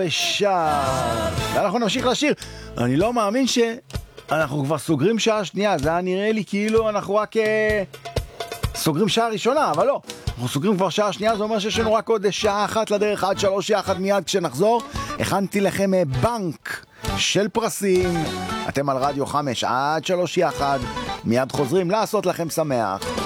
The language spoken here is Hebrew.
ואנחנו נמשיך לשיר. אני לא מאמין שאנחנו כבר סוגרים שעה שנייה. זה היה נראה לי כאילו אנחנו רק סוגרים שעה ראשונה, אבל לא. אנחנו סוגרים כבר שעה שנייה, זה אומר שיש לנו רק עוד שעה אחת לדרך, עד 3 יחד מיד כשנחזור. הכנתי לכם בנק של פרסים. אתם על רדיו 5 עד 3 יחד. מיד חוזרים לעשות לכם שמח.